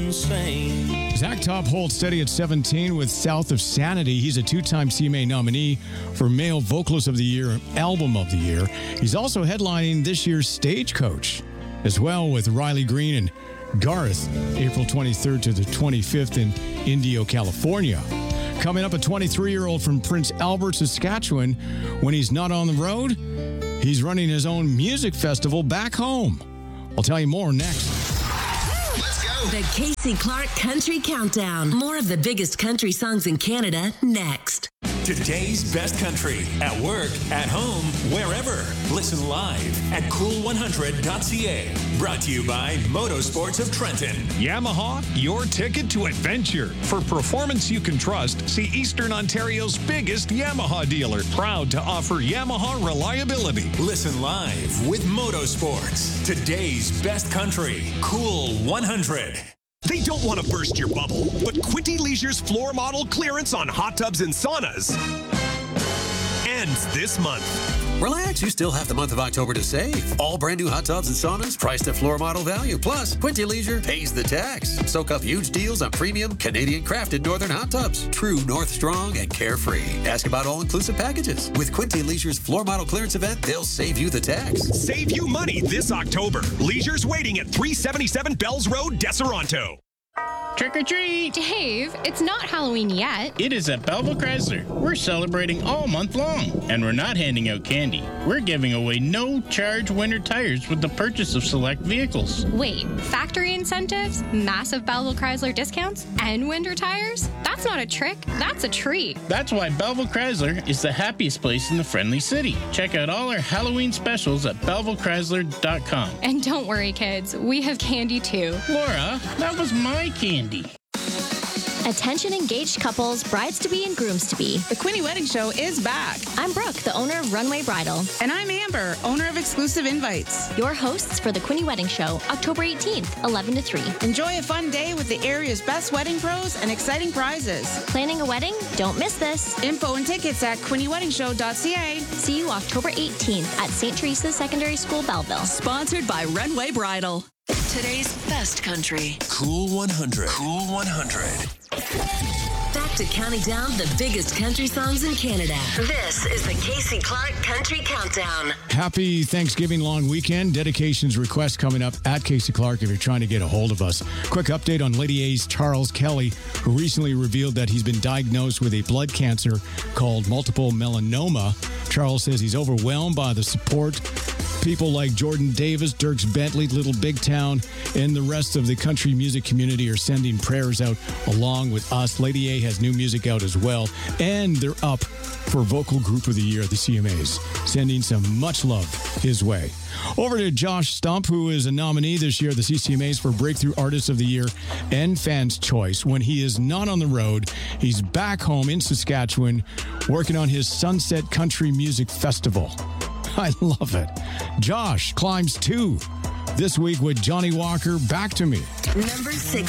insane. Zach Top holds steady at 17 with South of Sanity. He's a two-time CMA nominee for Male Vocalist of the Year and Album of the Year. He's also headlining this year's Stagecoach, as well with Riley Green and Garth, April 23rd to the 25th in Indio, California. Coming up, a 23-year-old from Prince Albert, Saskatchewan. When he's not on the road, he's running his own music festival back home. I'll tell you more next. Let's go. The Casey Clark Country Countdown. More of the biggest country songs in Canada next. Today's best country. At work, at home, wherever. Listen live at cool100.ca. Brought to you by Motorsports of Trenton. Yamaha, your ticket to adventure. For performance you can trust, see Eastern Ontario's biggest Yamaha dealer. Proud to offer Yamaha reliability. Listen live with Motorsports. Today's best country. Cool 100. They don't want to burst your bubble, but Quinte Leisure's floor model clearance on hot tubs and saunas ends this month. Relax, you still have the month of October to save. All brand new hot tubs and saunas priced at floor model value. Plus, Quinte Leisure pays the tax. Soak up huge deals on premium Canadian crafted Northern hot tubs. True North strong and carefree. Ask about all-inclusive packages. With Quinte Leisure's floor model clearance event, they'll save you the tax. Save you money this October. Leisure's waiting at 377 Bells Road, Deseronto. Trick or treat! Dave, it's not Halloween yet. It is at Belleville Chrysler. We're celebrating all month long, and we're not handing out candy. We're giving away no-charge winter tires with the purchase of select vehicles. Wait, factory incentives, massive Belleville Chrysler discounts, and winter tires? That's not a trick, that's a treat. That's why Belleville Chrysler is the happiest place in the friendly city. Check out all our Halloween specials at BellevilleChrysler.com. And don't worry, kids, we have candy too. Laura, that was my candy. Attention engaged couples, brides-to-be and groom's-to-be. The Quinte Wedding Show is back. I'm Brooke, the owner of Runway Bridal. And I'm Amber, owner of Exclusive Invites. Your hosts for the Quinte Wedding Show, October 18th, 11 to 3. Enjoy a fun day with the area's best wedding pros and exciting prizes. Planning a wedding? Don't miss this. Info and tickets at QuinteWeddingShow.ca. See you October 18th at St. Teresa's Secondary School, Belleville. Sponsored by Runway Bridal. Today's best country. Cool 100. Cool 100. Back to counting down the biggest country songs in Canada. This is the Casey Clark Country Countdown. Happy Thanksgiving long weekend. Dedications requests coming up at Casey Clark if you're trying to get a hold of us. Quick update on Lady A's Charles Kelly, who recently revealed that he's been diagnosed with a blood cancer called multiple melanoma. Charles says he's overwhelmed by the support people like Jordan Davis, Dierks Bentley, Little Big Town, and the rest of the country music community are sending prayers out along with us. Lady A has new music out as well, and they're up for Vocal Group of the Year at the CMAs, sending some much love his way. Over to Josh Stump, who is a nominee this year at the CCMAs for Breakthrough Artist of the Year and Fans' Choice. When he is not on the road, he's back home in Saskatchewan working on his Sunset Country Music Festival. I love it. Josh climbs 2 this week with Johnny Walker, Back to Me. Number 16.